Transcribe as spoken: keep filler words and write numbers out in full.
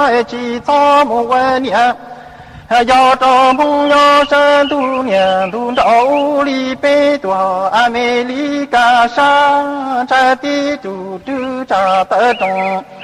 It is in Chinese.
来起草木万年。要找梦要深度年度找里北多安美丽干山，这地တူတူ扎得中。